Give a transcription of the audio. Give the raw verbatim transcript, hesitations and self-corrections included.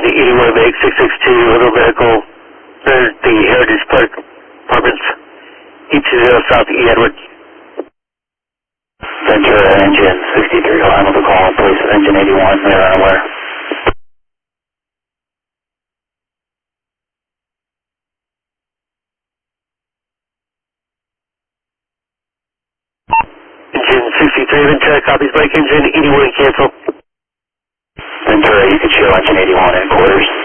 eighty-one, make six six two, little vehicle, there's the Heritage Park Apartments, E two zero South E Edward. Ventura engine sixty-three, line with the call, please, engine eighty-one, they're unaware. Engine sixty-three, Ventura, copies, bike engine eighty-one, cancel. Ventura, you can show engine eighty-one in quarters.